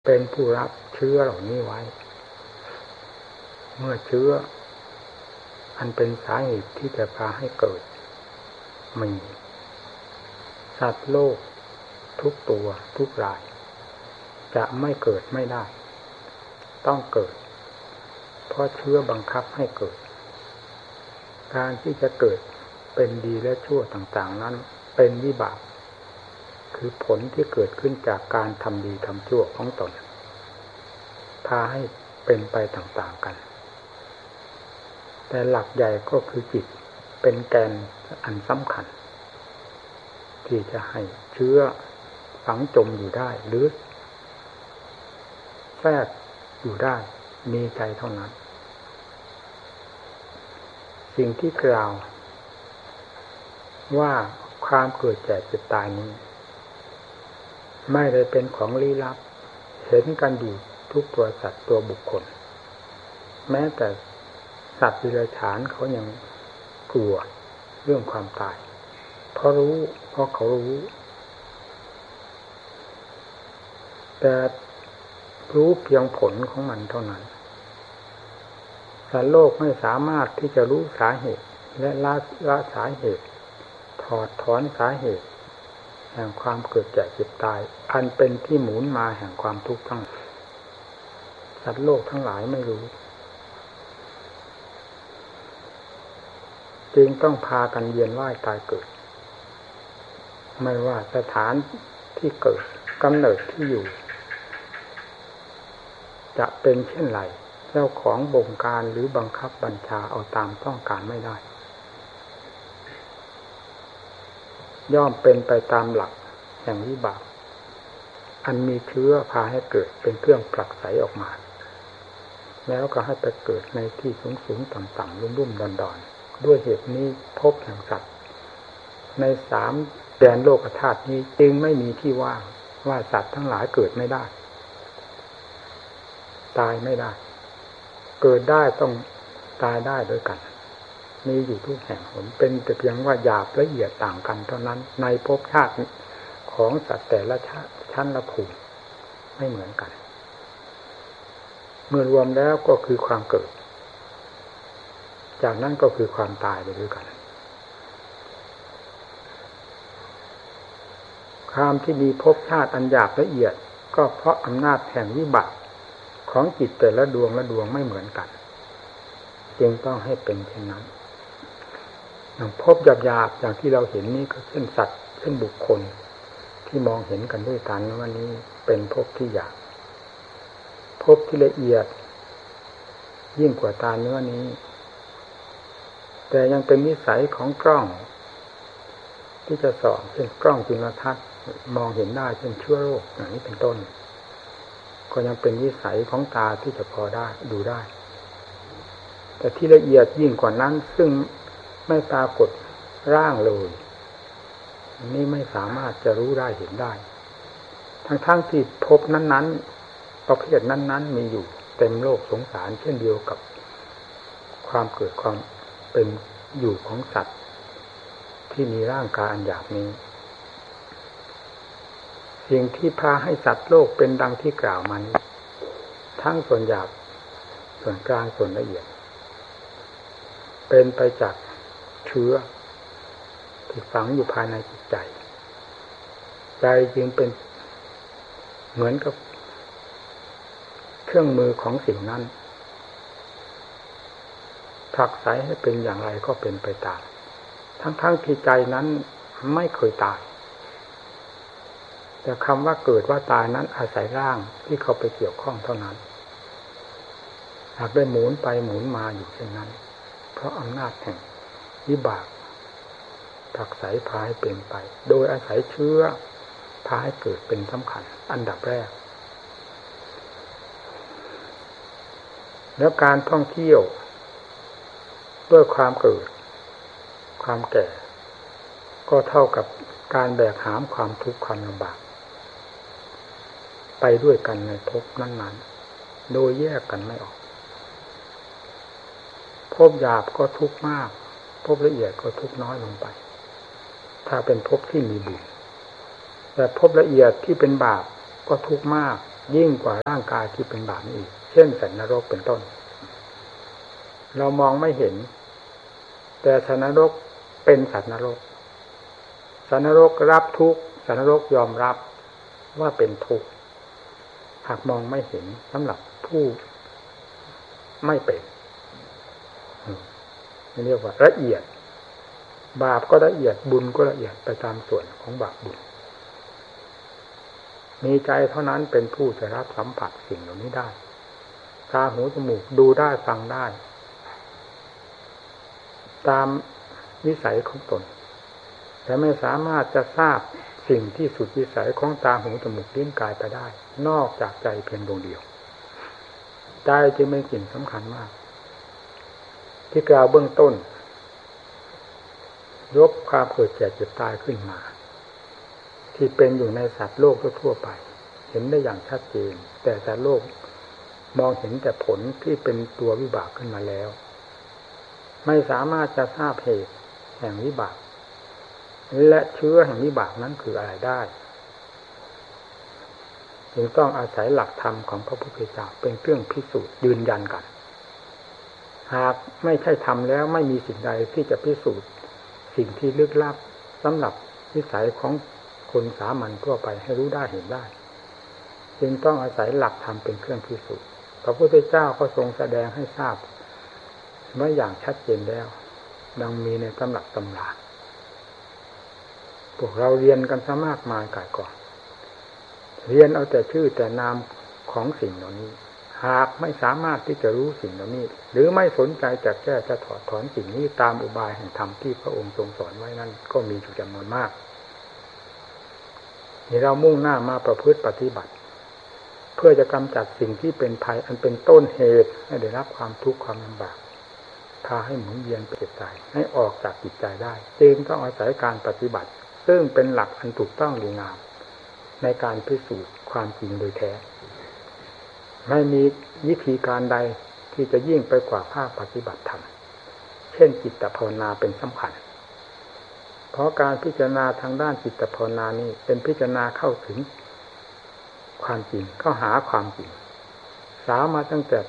เป็นผู้รับเชื้อเหล่านี้ไว้เมื่อเชื้ออันเป็นสาเหตุที่จะพาให้เกิดมีสัตว์โลกทุกตัวทุกรายจะไม่เกิดไม่ได้ต้องเกิดเพราะเชื้อบังคับให้เกิดการที่จะเกิดเป็นดีและชั่วต่างๆนั้นเป็นวิบากคือผลที่เกิดขึ้นจากการทำดีทำชั่วของตนพาให้เป็นไปต่างๆกันแต่หลักใหญ่ก็คือจิตเป็นแกนอันสำคัญที่จะให้เชื้อฝังจมอยู่ได้หรือแทรกอยู่ได้มีใจเท่านั้นสิ่งที่กล่าวว่าความเกิดแก่เจ็บตายนี้ไม่ได้เป็นของลี้ลับเห็นกันอยู่ทุกตัวสัตว์ตัวบุคคลแม้แต่สัตว์ดิเรกชันเขายังกลัวเรื่องความตายเพราะเขารู้แต่รู้เพียงผลของมันเท่านั้นสัตว์โลกไม่สามารถที่จะรู้สาเหตุและละสาเหตุถอดถอนสาเหตุแห่งความเกิดแก่เจ็บตายอันเป็นที่หมุนมาแห่งความทุกข์ทั้งสัตว์โลกทั้งหลายไม่รู้จึงต้องพากันเวียนว่ายตายเกิดไม่ว่าสถานที่เกิดกำเนิดที่อยู่จะเป็นเช่นไรเจ้าของบงการหรือบังคับบัญชาเอาตามต้องการไม่ได้ย่อมเป็นไปตามหลักแห่งวิบากอันมีเชื้อพาให้เกิดเป็นเครื่องผลักไสออกมาแล้วก็ให้ไปเกิดในที่สูงๆต่ำๆลุ่มๆดอนๆด้วยเหตุนี้ภพแห่งสัตว์ใน3แดนโลกธาตุนี้จึงไม่มีที่ว่างว่าสัตว์ทั้งหลายเกิดไม่ได้ตายไม่ได้เกิดได้ต้องตายได้ด้วยกันมีอยู่ทุกแห่งหนเป็นแต่เพียงว่าหยาบละเอียดต่างกันเท่านั้นในภพชาติของสัตว์แต่ละชั้นละภูมิไม่เหมือนกันเมื่อรวมแล้วก็คือความเกิดจากนั้นก็คือความตายไปด้วยกันความที่มีภพชาติอันหยาบละเอียดก็เพราะอำนาจแห่งวิบากของจิตแต่ละดวงละดวงไม่เหมือนกันจึงต้องให้เป็นเช่นนั้นอย่างภพหยาบๆอย่างที่เราเห็นนี้ก็เช่นสัตว์เช่นบุคคลที่มองเห็นกันด้วยตาเนื้อนี้เป็นภพที่หยาบภพที่ละเอียดยิ่งกว่าตาเนื้อนี้แต่ยังเป็นนิสัยของกล้องที่จะส่องเช่นกล้องจุลทรรศน์มองเห็นได้เช่นเชื้อโรคอย่างนี้เป็นต้นก็ยังเป็นวิสัยของตาที่จะพอได้ดูได้แต่ที่ละเอียดยิ่งกว่านั้นซึ่งไม่ปรากฏร่างเลยนี่ไม่สามารถจะรู้ได้เห็นได้ทั้งที่ภพนั้นๆประเภทนั้นๆมีอยู่เต็มโลกสงสารเช่นเดียวกับความเกิดความเป็นอยู่ของสัตว์ที่มีร่างกายอันหยาบนี้สิ่งที่พาให้สัตว์โลกเป็นดังที่กล่าวมานี้ทั้งส่วนหยาบส่วนกลางส่วนละเอียดเป็นไปจากเชื้อที่ฝังอยู่ภายในจิตใจใจจึงเป็นเหมือนกับเครื่องมือของสิ่งนั้นผลักไสให้เป็นอย่างไรก็เป็นไปตามทั้งที่ใจนั้นไม่เคยตายแต่คำว่าเกิดว่าตายนั้นอาศัยร่างที่เขาไปเกี่ยวข้องเท่านั้นหากได้หมุนไปหมุนมาอยู่เช่นนั้นเพราะอำนาจแห่งวิบากผลักไสพาให้เป็นไปโดยอาศัยเชื้อพาให้เกิดเป็นสำคัญอันดับแรกแล้วการท่องเที่ยวด้วยความเกิดความแก่ก็เท่ากับการแบกหามความทุกข์ความลำบากไปด้วยกันในภพนั้นๆโดยแยกกันไม่ออกภพหยาบก็ทุกข์มากภพละเอียดก็ทุกข์น้อยลงไปถ้าเป็นภพที่มีบุญแต่ภพละเอียดที่เป็นบาปก็ทุกข์มากยิ่งกว่าร่างกายที่เป็นบาปนี้อีกเช่นสัตว์นรกเป็นต้นเรามองไม่เห็นแต่สัตว์นรกเป็นสัตว์นรกสัตว์นรกรับทุกข์สัตว์นรกยอมรับว่าเป็นทุกข์หากมองไม่เห็นสำหรับผู้ไม่เป็นเรียกว่าละเอียดบาปก็ละเอียดบุญก็ละเอียดไปตามส่วนของบาปบุญมีใจเท่านั้นเป็นผู้จะรับสัมผัสสิ่งเหล่านี้ได้ตาหูจมูกดูได้ฟังได้ตามวิสัยของตนแต่ไม่สามารถจะทราบสิ่งที่สุดวิสัยของตาหูจมูกลิ้นกายไปได้นอกจากใจเพียงดวงเดียวใจจึงเป็นสิ่งสำคัญมากที่กล่าวเบื้องต้นยกความเกิดแก่เจ็บตายขึ้นมาที่เป็นอยู่ในสัตว์โลกทั่วไปเห็นได้อย่างชัดเจนแต่สัตว์โลกมองเห็นแต่ผลที่เป็นตัววิบากขึ้นมาแล้วไม่สามารถจะทราบเหตุแห่งวิบากและเชื้อแห่งวิบากนั้นคืออะไรได้จึงต้องอาศัยหลักธรรมของพระพุทธเจ้าเป็นเครื่องพิสูจน์ยืนยันกันหากไม่ใช่ธรรมแล้วไม่มีสิ่งใดที่จะพิสูจน์สิ่งที่ลึกลับสำหรับวิสัยของคนสามัญทั่วไปให้รู้ได้เห็นได้จึงต้องอาศัยหลักธรรมเป็นเครื่องพิสูจน์พระพุทธเจ้าก็ทรงแสดงให้ทราบเมื่ออย่างชัดเจนแล้วดังมีในตำรับตำราพวกเราเรียนกันซะมากมายก่ายก่อนเรียนเอาแต่ชื่อแต่นามของสิ่งเหล่านี้หากไม่สามารถที่จะรู้สิ่งเหล่านี้หรือไม่สนใจจะแก้จะถอดถอนสิ่งนี้ตามอุบายแห่งธรรมที่พระองค์ทรงสอนไว้นั่นก็มีอยู่จำนวนมากนี่เรามุ่งหน้ามาประพฤติปฏิบัติเพื่อจะกำจัดสิ่งที่เป็นภัยอันเป็นต้นเหตุให้ได้รับความทุกข์ความลำบากพาให้หมุนเวียนไปจิตใจให้ออกจากจิตใจได้จึงต้องอาศัยการปฏิบัติซึ่งเป็นหลักอันถูกต้องดีงามในการพิสูจน์ความจริงโดยแท้ไม่มีวิธีการใดที่จะยิ่งไปกว่าภาคปฏิบัติธรรมเช่นจิตภาวนาเป็นสำคัญเพราะการพิจารณาทางด้านจิตภาวนานี้เป็นพิจารณาเข้าถึงความจริงเข้าหาความจริงสาวมาตั้งแต่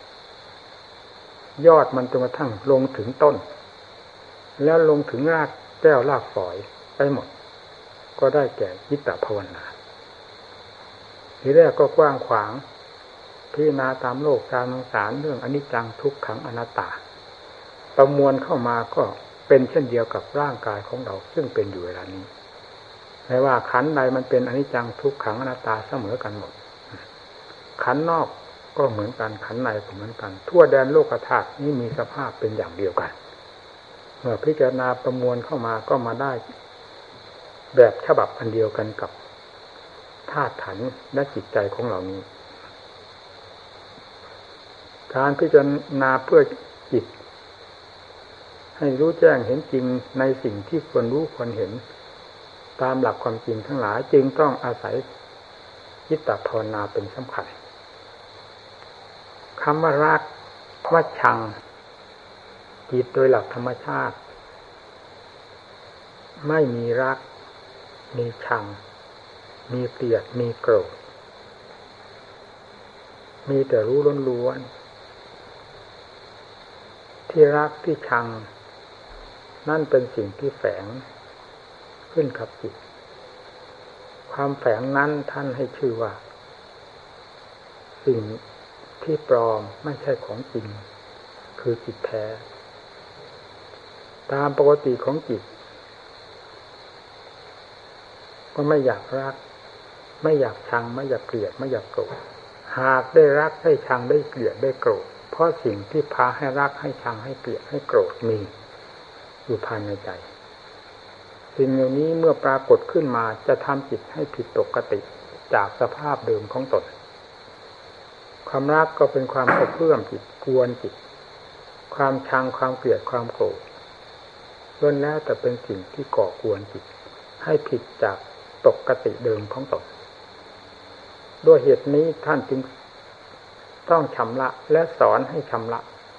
ยอดมันจนกระทั่งลงถึงต้นแล้วลงถึงรากแก้วรากฝอยไปหมดก็ได้แก่จิตภาวนาทีแรกก็กว้างขวางพิจารณาตามโลกตามสงสารเรื่องอนิจจังทุกขังอนัตตาประมวลเข้ามาก็เป็นเช่นเดียวกับร่างกายของเราซึ่งเป็นอยู่เวลานี้ไม่ว่าขันธ์ใดมันเป็นอนิจจังทุกขังอนัตตาเสมอกันหมดขันธ์นอกก็เหมือนกันขันธ์ในก็เหมือนกันทั่วแดนโลกธาตุนี้มีสภาพเป็นอย่างเดียวกันเมื่อพิจารณาประมวลเข้ามาก็มาได้แบบฉบับอันเดียวกันกับธาตุขันธ์และจิตใจของเรานี้การพิจารณาเพื่อจิตให้รู้แจ้งเห็นจริงในสิ่งที่ควรรู้ควรเห็นตามหลักความจริงทั้งหลายจึงต้องอาศัยจิตภาวนาเป็นสำคัญคำว่ารักว่าชังจิตโดยหลักธรรมชาติไม่มีรักมีชังมีเกลียดมีโกรธมีแต่รู้ล้วนๆที่รักที่ชังนั่นเป็นสิ่งที่แฝงขึ้นกับจิตความแฝงนั้นท่านให้ชื่อว่าสิ่งที่ปลอมไม่ใช่ของจริงคือจิตแท้ตามปกติของจิตก็ไม่อยากรักไม่อยากชังไม่อยากเกลียดไม่อยากโกรธหากได้รักได้ชังได้เกลียดได้โกรธเพราะสิ่งที่พาให้รักให้ชังให้เกลียดให้โกรธมีอยู่ภายในใจสิ่งเหล่านี้เมื่อปรากฏขึ้นมาจะทำจิตให้ผิดปกติจากสภาพเดิมของตนความรักก็เป็นความกระเพื่อมจิตกวนจิตความชังความเกลียดความโกรธล้วนแล้วแต่เป็นสิ่งที่ก่อกวนจิตให้ผิดจากปกติเดิมของตนด้วยเหตุนี้ท่านจึงต้องชำระและสอนให้ชำระ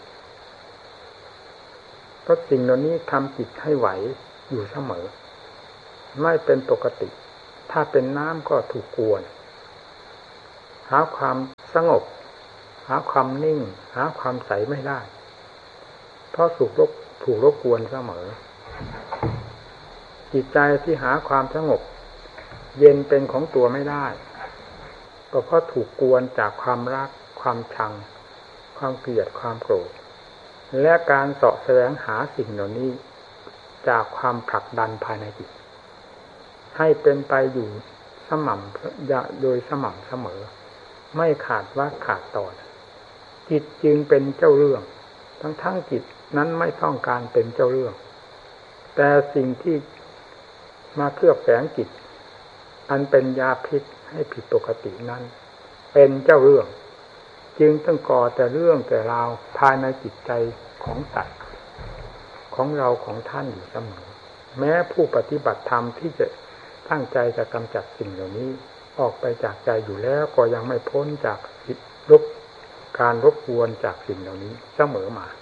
เพราะสิ่งเหล่านี้ทำจิตให้ไหวอยู่เสมอไม่เป็นปกติถ้าเป็นน้ำก็ถูกกวนหาความสงบหาความนิ่งหาความใสไม่ได้เพราะถูกรบกวนเสมอจิตใจที่หาความสงบเย็นเป็นของตัวไม่ได้ก็เพราะถูกกวนจากความรักความชังความเกลียดความโกรธและการเสาะแสวงหาสิ่งเหล่านี้จากความผลักดันภายในจิตให้เป็นไปอยู่โดยสม่ำเสมอไม่ขาดว่าขาดตอนจิตจึงเป็นเจ้าเรื่องทั้งจิตนั้นไม่ต้องการเป็นเจ้าเรื่องแต่สิ่งที่มาเคลือบแฝงจิตอันเป็นยาพิษให้ผิดปกตินั้นเป็นเจ้าเรื่องจึงต้องก่อแต่เรื่องแต่ราวภายในจิตใจของสัตว์ของเราของท่านอยู่เสมอแม้ผู้ปฏิบัติธรรมที่จะตั้งใจจะกำจัดสิ่งเหล่านี้ออกไปจากใจอยู่แล้วก็ยังไม่พ้นจากการรบกวนจากสิ่งเหล่านี้เสมอมา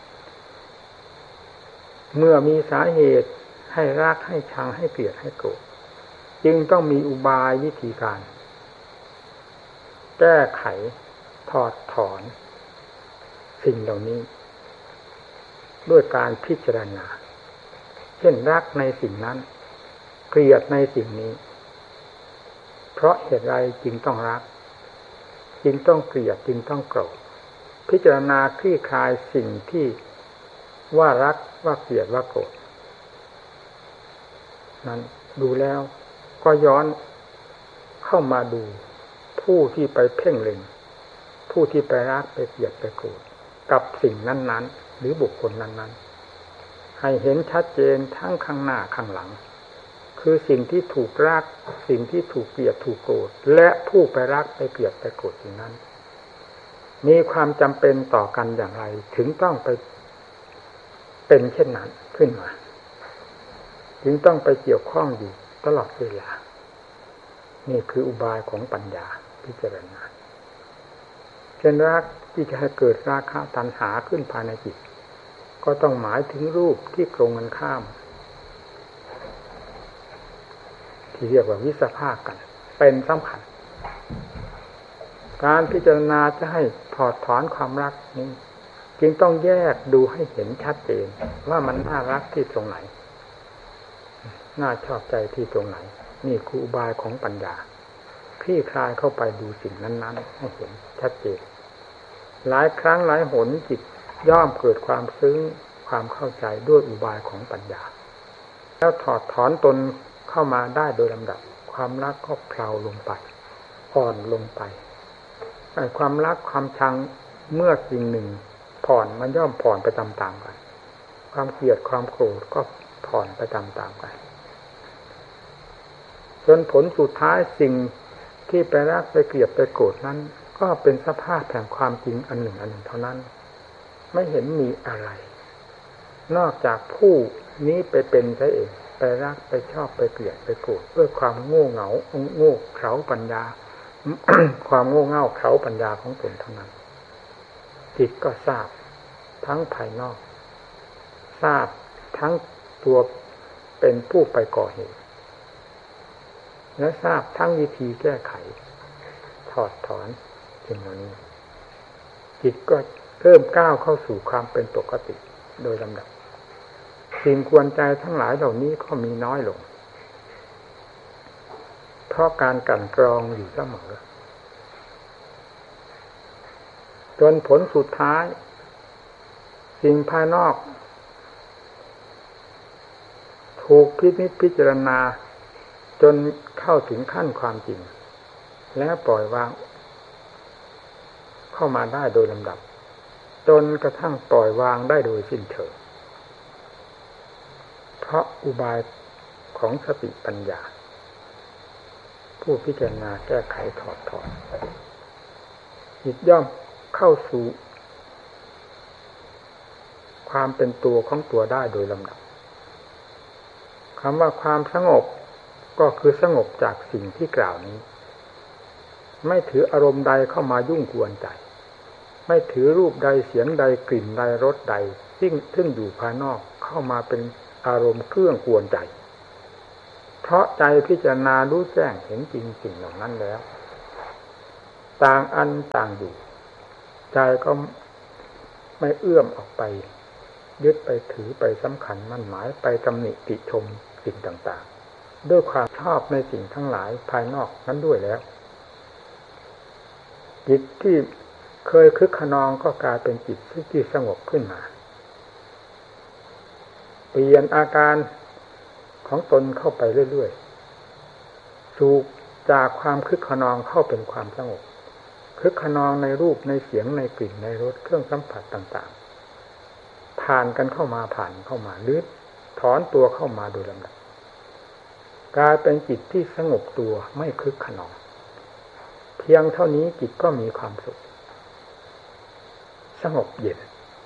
เมื่อมีสาเหตุให้รักให้ชังให้เกลียดให้โกรธจึงต้องมีอุบายวิธีการแก้ไขถอดถอนสิ่งเหล่านี้ด้วยการพิจารณาเช่นรักในสิ่งนั้นเกลียดในสิ่งนี้เพราะเหตุไรจึงต้องรักจึงต้องเกลียดจึงต้องโกรธพิจารณาคลี่คลายสิ่งที่ว่ารักว่าเกลียดว่าโกรธนั้นดูแล้วก็ย้อนเข้ามาดูผู้ที่ไปเพ่งเล็งผู้ที่ไปรักไปเกลียดไปโกรธกับสิ่งนั้นๆหรือบุคคลนั้นๆให้เห็นชัดเจนทั้งข้างหน้าข้างหลังคือสิ่งที่ถูกรักสิ่งที่ถูกเกลียดถูกโกรธและผู้ไปรักไปเกลียดไปโกรธสิ่งนั้นมีความจำเป็นต่อกันอย่างไรถึงต้องไปเป็นเช่นนั้นขึ้นมาจึงต้องไปเกี่ยวข้องอยู่ตลอดเวลานี่คืออุบายของปัญญาพิจารณาเช่นรักที่จะให้เกิดราคะตัณหาขึ้นภายในจิตก็ต้องหมายถึงรูปที่ตรงกันข้ามที่เรียกว่าวิสภาคกันเป็นสำคัญการพิจารณาจะให้ถอดถอนความรักนี้จึงต้องแยกดูให้เห็นชัดเจนว่ามันน่ารักที่ตรงไหนน่าชอบใจที่ตรงไหนนี่คืออุบายของปัญญาคลี่คลายเข้าไปดูสิ่งนั้นๆให้เห็นชัดเจนหลายครั้งหลายหนจิตย่อมเกิดความซึ้งความเข้าใจด้วยอุบายของปัญญาแล้วถอดถอนตนเข้ามาได้โดยลำดับความรักก็เพลาลงไปอ่อนลงไปความรักความชังเมื่อสิ่งหนึ่งผ่อนมันย่อมผ่อนไปตามๆกันความเกลียดความโกรธก็ผ่อนไปตามๆกันจนผลสุดท้ายสิ่งที่ไปรักไปเกลียดไปโกรธนั้นก็เป็นสภาพแห่งความจริงอันหนึ่งเท่านั้นไม่เห็นมีอะไรนอกจากผู้นี้ไปเป็นซะเองไปรักไปชอบไปเกลียดไปโกรธด้วยความโง่เขลาปัญญา ความโง่เง่าเขลาปัญญาของตนเท่านั้นจิตก็ทราบทั้งภายนอกทราบทั้งตัวเป็นผู้ไปก่อเหตุและทราบทั้งวิธีแก้ไขถอดถอนสิ่งเหล่านี้จิตก็เริ่มก้าวเข้าสู่ความเป็นปกติโดยลำดับสิ่งกวนใจทั้งหลายเหล่านี้ก็มีน้อยลงเพราะการกลั่นกรองอยู่เสมอจนผลสุดท้ายสิ่งภายนอกถูกพิจารณาจนเข้าถึงขั้นความจริงแล้วปล่อยวางเข้ามาได้โดยลำดับจนกระทั่งปล่อยวางได้โดยสิ้นเชิงเพราะอุบายของสติปัญญาผู้พิจารณาแก้ไขถอดถอนจิตย่อมเข้าสู่ความเป็นตัวของตัวได้โดยลำดับคำว่าความสงบก็คือสงบจากสิ่งที่กล่าวนี้ไม่ถืออารมณ์ใดเข้ามายุ่งกวนใจไม่ถือรูปใดเสียงใดกลิ่นใดรสใดซึ่งอยู่ภายนอกเข้ามาเป็นอารมณ์เครื่องกวนใจเพราะใจพิจารณารู้แจ้งเห็นจริงสิ่งเหล่านั้นแล้วต่างอันต่างอยู่ใจก็ไม่เอื้อมออกไปยึดไปถือไปสำคัญมั่นหมายไปตำหนิติชมสิ่งต่างๆด้วยความชอบในสิ่งทั้งหลายภายนอกนั้นด้วยแล้วจิตที่เคยคึกขนองก็กลายเป็นจิตที่สงบขึ้นมาเปลี่ยนอาการของตนเข้าไปเรื่อยๆสู่จากความคึกขนองเข้าเป็นความสงบคึกขนองในรูปในเสียงในกลิ่นในรสเครื่องสัมผัสต่างๆผ่านกันเข้ามาหรือถอนตัวเข้ามาโดยลำดับกลายเป็นจิตที่สงบตัวไม่คึกขนองเพียงเท่านี้จิตก็มีความสุขสงบเย็น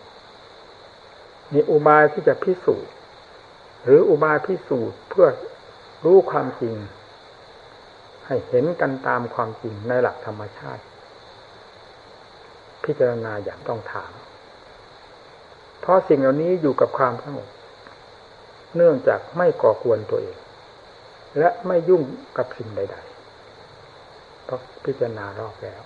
นี่อุบายที่จะพิสูจน์หรืออุบายพิสูจน์เพื่อรู้ความจริงให้เห็นกันตามความจริงในหลักธรรมชาติพิจารณาอย่างต้องถามเพราะสิ่งเหล่านี้อยู่กับความสงบเนื่องจากไม่ก่อกวนตัวเองและไม่ยุ่งกับสิ่งใดๆเพราะพิจารณารอบแล้ว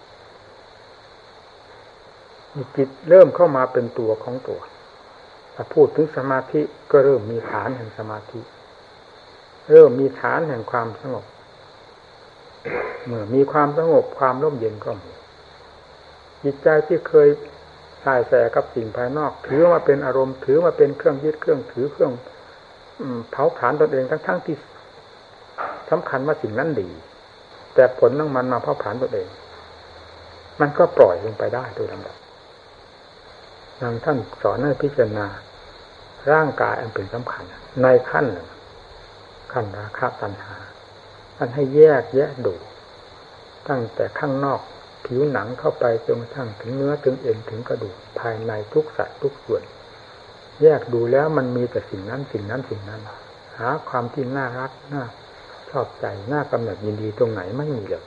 จิตเริ่มเข้ามาเป็นตัวของตัวถ้าพูดถึงสมาธิก็เริ่มมีฐานแห่งสมาธิเริ่มมีฐานแห่งความสงบเมื่อมีความสงบความร่มเย็นก็มีจิตใจที่เคยสายแสกับสิ่งภายนอกถือมาเป็นอารมณ์ถือมาเป็นเครื่องยึดเครื่องถือเครื่องเผาผลาญตนเองทั้งที่สำคัญว่าสิ่งนั้นดีแต่ผลของมันมาเผาผลาญตนเองมันก็ปล่อยลงไปได้โดยลำดับดังท่านสอนให้พิจารณาร่างกายอันเป็นสำคัญในขั้นหนึ่งขั้นราคะตัณหาท่านให้แยกแยะดูตั้งแต่ข้างนอกผิวหนังเข้าไปจนกระทั่งถึงเนื้อถึงเอ็นถึงกระดูกภายในทุกสัตว์ทุกส่วนแยกดูแล้วมันมีแต่สิ่งนั้นหาความที่น่ารักน่าชอบใจน่ากำหนัดยินดีตรงไหนไม่มีเลย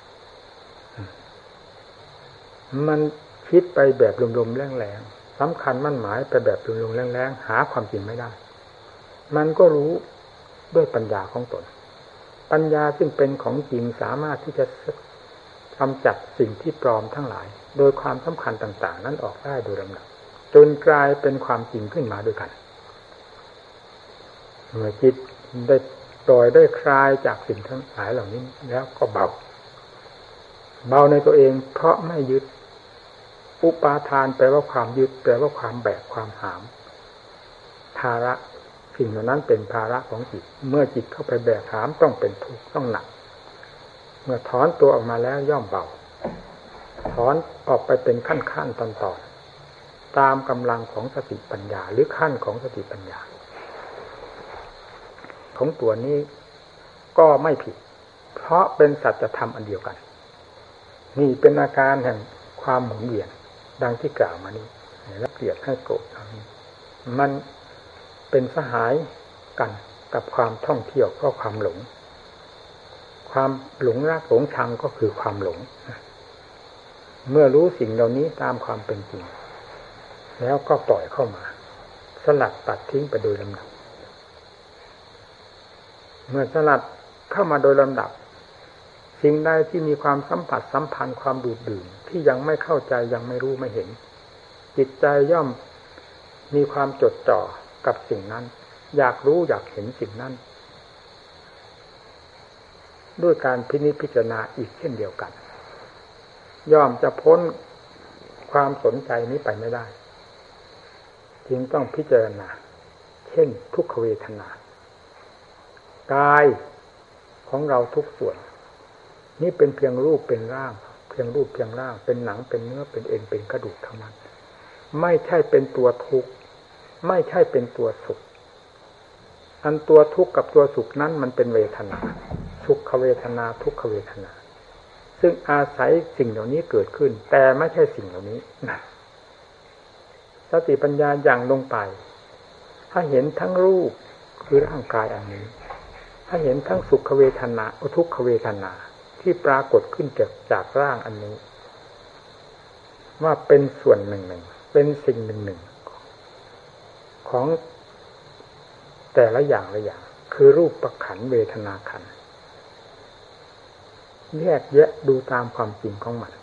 มันคิดไปแบบลมๆแรงๆสำคัญมั่นหมายไปแบบลมๆแรงๆหาความจริงไม่ได้มันก็รู้ด้วยปัญญาของตนปัญญาซึ่งเป็นของจริงสามารถที่จะกำจัดสิ่งที่ปลอมทั้งหลายโดยความสำคัญต่างๆนั้นออกได้โดยลำดับจนกลายเป็นความจริงขึ้นมาด้วยกันเมื่อจิตได้ปล่อยได้คลายจากสิ่งทั้งหลายเหล่านี้แล้วก็เบาในตัวเองเพราะไม่ยึดอุปาทานแปลว่าความยึดแปลว่าความแบกความหามภาระสิ่งเหล่านั้นเป็นภาระของจิตเมื่อจิตเข้าไปแบกหามต้องเป็นทุกข์ต้องหนักเมื่อถอนตัวออกมาแล้วย่อมเบาถอนออกไปเป็นขั้นๆตอนๆตามกำลังของสติปัญญาหรือขั้นของสติปัญญาของตัวนี้ก็ไม่ผิดเพราะเป็นสัจธรรมอันเดียวกันนี่เป็นอาการแห่งความหมุนเวียนดังที่กล่าวมานี้และเกลียดให้โกรธมันเป็นสหายกันกับความท่องเที่ยวเพราะความหลงรักหลงชังก็คือความหลงเมื่อรู้สิ่งเหล่านี้ตามความเป็นจริงแล้วก็ปล่อยเข้ามาสลัดตัดทิ้งไปโดยลำดับเมื่อสลัดเข้ามาโดยลำดับสิ่งใดที่มีความสัมผัสสัมพันธ์ความดูดดื่มที่ยังไม่เข้าใจยังไม่รู้ไม่เห็นจิตใจย่อมมีความจดจ่อกับสิ่งนั้นอยากรู้อยากเห็นสิ่งนั้นด้วยการพินิจพิจารณาอีกเช่นเดียวกันย่อมจะพ้นความสนใจนี้ไปไม่ได้จึงต้องพิจารณาเช่นทุกขเวทนากายของเราทุกส่วนนี่เป็นเพียงรูปเป็นร่างเพียงรูปเพียงร่างเป็นหนังเป็นเนื้อเป็นเอ็นเป็นกระดูกเท่านั้นไม่ใช่เป็นตัวทุกข์ไม่ใช่เป็นตัวสุขอันตัวทุกข์กับตัวสุขนั้นมันเป็นเวทนาสุขเวทนาทุกขเวทนาซึ่งอาศัยสิ่งเหล่านี้เกิดขึ้นแต่ไม่ใช่สิ่งเหล่านี้นะสติปัญญาอย่างลงไปถ้าเห็นทั้งรูปคือร่างกายอันนี้ถ้าเห็นทั้งสุขเวทนาทุกขเวทนาที่ปรากฏขึ้นจากร่างอันนี้ว่าเป็นส่วนหนึ่งเป็นสิ่งหนึ่งของแต่ละอย่างคือรูปขันธ์เวทนาขันธ์แยกแยะดูตามความจริงของมัน